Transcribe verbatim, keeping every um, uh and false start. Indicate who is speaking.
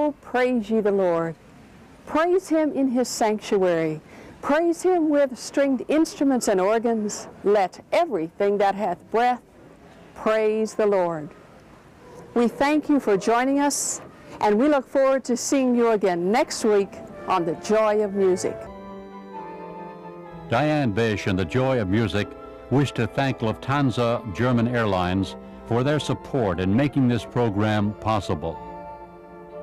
Speaker 1: Oh, praise ye the Lord. Praise him in his sanctuary. Praise him with stringed instruments and organs. Let everything that hath breath praise the Lord. We thank you for joining us, and we look forward to seeing you again next week on The Joy of Music.
Speaker 2: Diane Bish and The Joy of Music wish to thank Lufthansa German Airlines for their support in making this program possible.